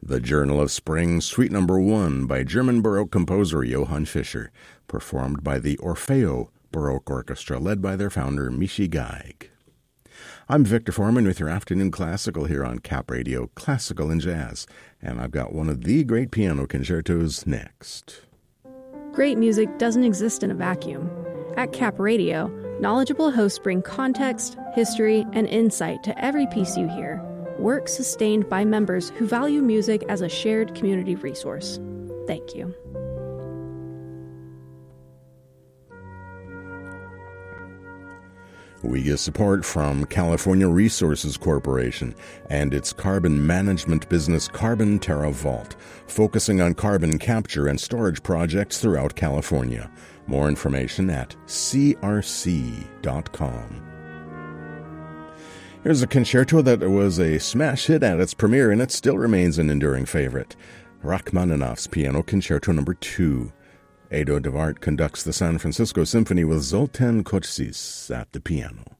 The Journal of Spring, Suite No. 1 by German Baroque composer Johann Fischer, performed by the Orfeo Baroque Orchestra, led by their founder Michi Geig. I'm Victor Foreman with your Afternoon Classical here on Cap Radio, Classical and Jazz, and I've got one of the great piano concertos next. Great music doesn't exist in a vacuum. At Cap Radio, knowledgeable hosts bring context, history, and insight to every piece you hear. Work sustained by members who value music as a shared community resource. Thank you. We get support from California Resources Corporation and its carbon management business Carbon Terra Vault, focusing on carbon capture and storage projects throughout California. More information at crc.com. Here's a concerto that was a smash hit at its premiere, and it still remains an enduring favorite. Rachmaninoff's Piano Concerto No. 2. Edo de Wart conducts the San Francisco Symphony with Zoltan Kocsis at the piano.